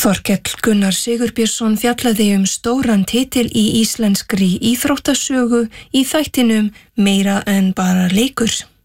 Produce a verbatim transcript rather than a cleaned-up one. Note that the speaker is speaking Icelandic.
Þorkell Gunnar Sigurbjörnsson fjallaði um stóran titil í íslenskri íþróttasögu í þættinum Meira en bara leikur.